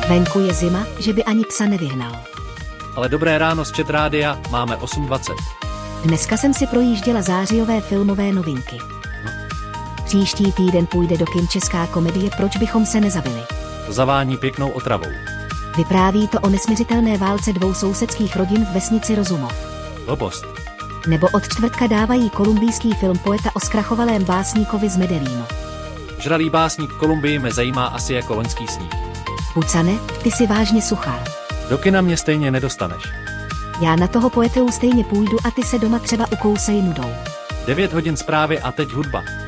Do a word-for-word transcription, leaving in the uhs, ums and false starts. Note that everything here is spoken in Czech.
Venku je zima, že by ani psa nevyhnal. Ale dobré ráno z Chat Rádia, máme osm dvacet. Dneska jsem si projížděla zářijové filmové novinky. No. Příští týden půjde do kin česká komedie Proč bychom se nezabili. To zavání pěknou otravou. Vypráví to o nesmiřitelné válce dvou sousedských rodin v vesnici Rozumov. Blbost. Nebo od čtvrtka dávají kolumbijský film poeta o zkrachovalém básníkovi z Medellínu. Žralý básník Kolumbii mě zajímá asi jako loňský sníh. Pucane, ty si vážně suchár. Do kina mě stejně nedostaneš. Já na toho poetu stejně půjdu a ty se doma třeba ukousej nudou. devět hodin zprávy a teď hudba.